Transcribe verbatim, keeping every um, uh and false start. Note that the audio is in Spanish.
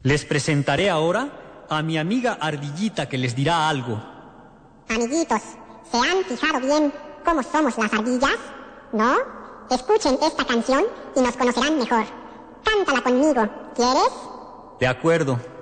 Les presentaré ahora a mi amiga Ardillita, que les dirá algo. Amiguitos, ¿se han fijado bien cómo somos las ardillas? ¿No? Escuchen esta canción y nos conocerán mejor. Cántala conmigo, ¿quieres? De acuerdo.